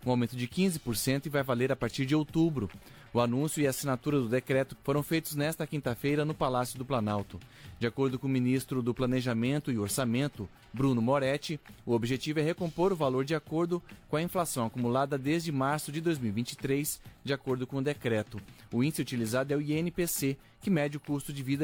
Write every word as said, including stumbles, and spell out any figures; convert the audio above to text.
um aumento de quinze por cento e vai valer a partir de outubro. O anúncio e a assinatura do decreto foram feitos nesta quinta-feira no Palácio do Planalto. De acordo com o ministro do Planejamento e Orçamento, Bruno Moretti, o objetivo é recompor o valor de acordo com a inflação acumulada desde março de dois mil e vinte e três, de acordo com o decreto. O índice utilizado é o I N P C, que mede o custo de vida